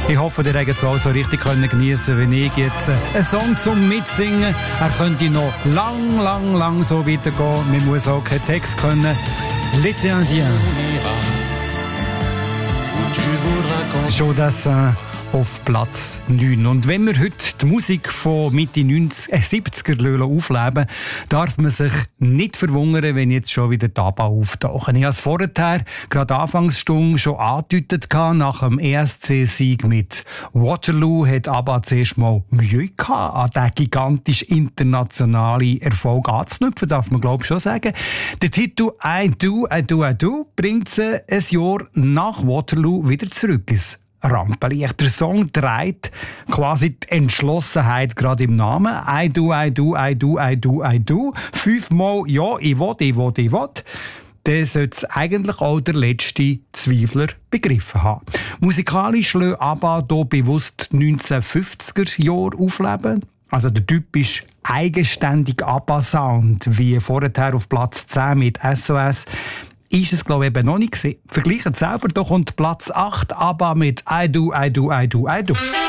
Ich hoffe, ihr habt es auch so richtig geniessen können, wie ich jetzt. Ein Song zum Mitsingen. Er könnte noch lang so weitergehen. Man muss auch keinen Text können. L'été indien. Schon das auf Platz 9. Und wenn wir heute die Musik von Mitte 70er aufleben, darf man sich nicht verwundern, wenn jetzt schon wieder die ABBA auftauchen. Ich habe es vorher, gerade Anfangsstunde, schon angedeutet. Nach dem ESC-Sieg mit Waterloo hat ABBA zuerst mal Mühe gehabt, an diesen gigantischen internationalen Erfolg anzuknüpfen, darf man glaube ich schon sagen. Der Titel I Do, I Do, I Do bringt sie ein Jahr nach Waterloo wieder zurück ins Rampenlicht. Der Song trägt quasi die Entschlossenheit gerade im Namen. I do, I do, I do, I do, I do. 5-mal ja, ich will. Dann sollte es eigentlich auch der letzte Zweifler begriffen haben. Musikalisch lässt ABBA hier bewusst 1950er Jahre aufleben. Also der typisch eigenständige ABBA-Sound, wie vorher auf Platz 10 mit SOS, ist es, glaube ich, eben noch nicht gesehen. Vergleicht selber, da kommt Platz 8 ABBA mit I Do, I Do, I Do, I Do.